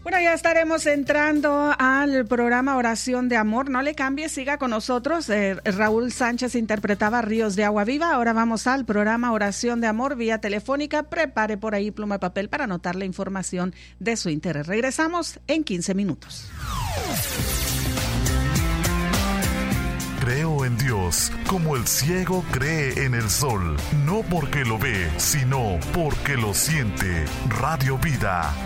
Bueno, ya estaremos entrando al programa Oración de Amor. No le cambie, siga con nosotros. Raúl Sánchez interpretaba Ríos de Agua Viva. Ahora vamos al programa Oración de Amor vía telefónica. Prepare por ahí pluma y papel para anotar la información de su interés. Regresamos en 15 minutos. Creo en Dios, como el ciego cree en el sol, no porque lo ve, sino porque lo siente. Radio Vida.